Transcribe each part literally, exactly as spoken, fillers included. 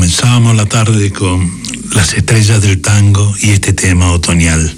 Comenzábamos la tarde con Las Estrellas del Tango y este tema otoñal.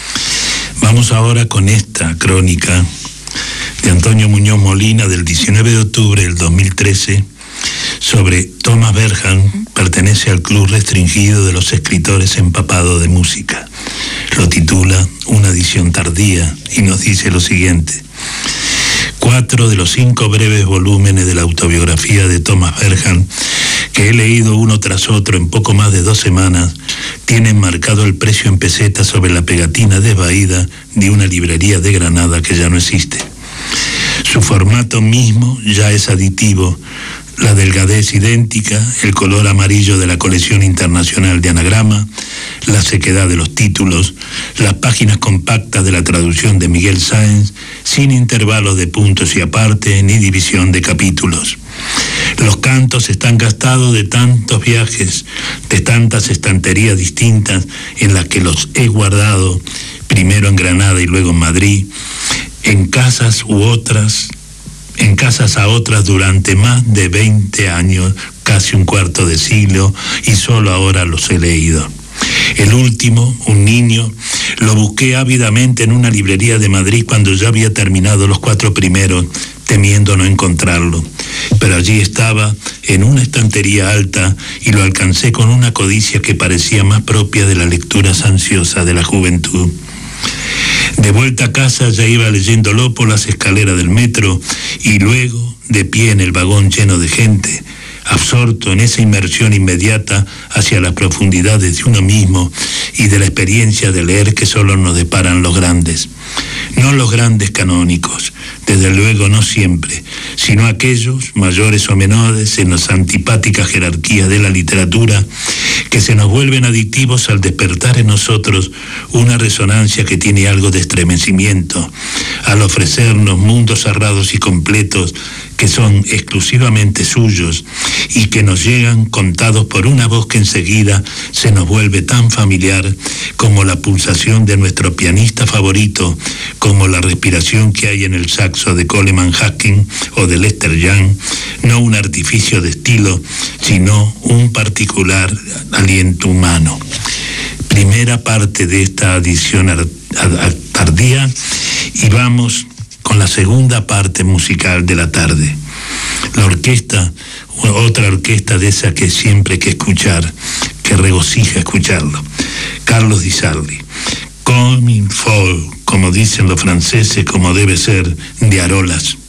Vamos ahora con esta crónica de Antonio Muñoz Molina del diecinueve de octubre del dos mil trece sobre Thomas Berhan. Pertenece al club restringido de los escritores empapados de música. Lo titula Una edición tardía y nos dice lo siguiente: cuatro de los cinco breves volúmenes de la autobiografía de Thomas Berhan, que he leído uno tras otro en poco más de dos semanas, tienen marcado el precio en pesetas sobre la pegatina desvaída de una librería de Granada que ya no existe. Su formato mismo ya es aditivo, la delgadez idéntica, el color amarillo de la colección internacional de anagrama, la sequedad de los títulos, las páginas compactas de la traducción de Miguel Sáenz, sin intervalos de puntos y aparte ni división de capítulos. Los cantos están gastados de tantos viajes, de tantas estanterías distintas en las que los he guardado, primero en Granada y luego en Madrid, en casas u otras, en casas a otras durante más de veinte años, casi un cuarto de siglo, y solo ahora los he leído. El último, un niño, lo busqué ávidamente en una librería de Madrid cuando ya había terminado los cuatro primeros, temiendo no encontrarlo. Pero allí estaba, en una estantería alta, y lo alcancé con una codicia que parecía más propia de las lecturas ansiosas de la juventud. De vuelta a casa ya iba leyéndolo por las escaleras del metro, y luego, de pie en el vagón lleno de gente, absorto en esa inmersión inmediata hacia las profundidades de uno mismo y de la experiencia de leer que solo nos deparan los grandes. No los grandes canónicos, desde luego no siempre, sino aquellos, mayores o menores, en las antipáticas jerarquías de la literatura, que se nos vuelven adictivos al despertar en nosotros una resonancia que tiene algo de estremecimiento, al ofrecernos mundos cerrados y completos que son exclusivamente suyos y que nos llegan contados por una voz que enseguida se nos vuelve tan familiar como la pulsación de nuestro pianista favorito, como la respiración que hay en el saxo de Coleman Hawkins o de Lester Young, no un artificio de estilo, sino un particular aliento humano. Primera parte de esta adición tardía, y vamos con la segunda parte musical de la tarde. La orquesta, otra orquesta de esa que siempre hay que escuchar, que regocija escucharlo. Carlos Di Sarli. Coming Fall, como dicen los franceses, como debe ser, de Arolas.